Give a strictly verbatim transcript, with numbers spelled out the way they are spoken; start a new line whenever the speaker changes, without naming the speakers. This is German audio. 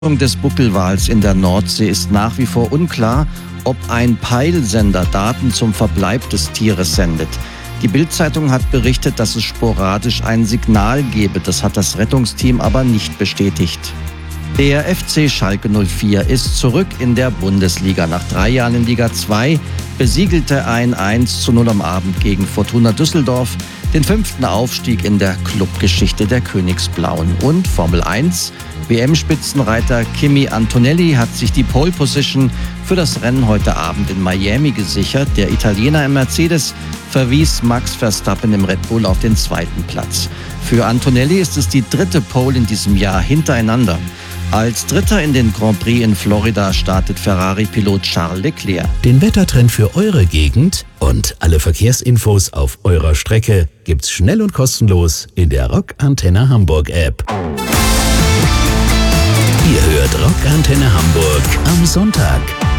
des Buckelwals in der Nordsee ist nach wie vor unklar, ob ein Peilsender Daten zum Verbleib des Tieres sendet. Die Bild-Zeitung hat berichtet, dass es sporadisch ein Signal gebe. Das hat das Rettungsteam aber nicht bestätigt. Der F C Schalke null vier ist zurück in der Bundesliga. Nach drei Jahren in Liga zwei besiegelte ein eins zu null am Abend gegen Fortuna Düsseldorf den fünften Aufstieg in der Clubgeschichte der Königsblauen. Und Formel eins, W M-Spitzenreiter Kimi Antonelli hat sich die Pole Position für das Rennen heute Abend in Miami gesichert. Der Italiener im Mercedes verwies Max Verstappen im Red Bull auf den zweiten Platz. Für Antonelli ist es die dritte Pole in diesem Jahr hintereinander. Als Dritter in den Grand Prix in Florida startet Ferrari-Pilot Charles Leclerc.
Den Wettertrend für eure Gegend und alle Verkehrsinfos auf eurer Strecke gibt's schnell und kostenlos in der Rock Antenne Hamburg App. Ihr hört Rock Antenne Hamburg am Sonntag.